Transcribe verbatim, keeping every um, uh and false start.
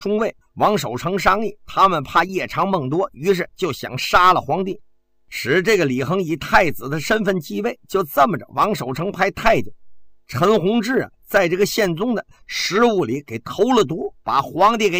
冲尉王守成商议，他们怕夜长梦多，于是就想杀了皇帝，使这个李恒以太子的身份继位。就这么着，王守成派太监陈弘志啊，在这个宪宗的食物里给投了毒，把皇帝给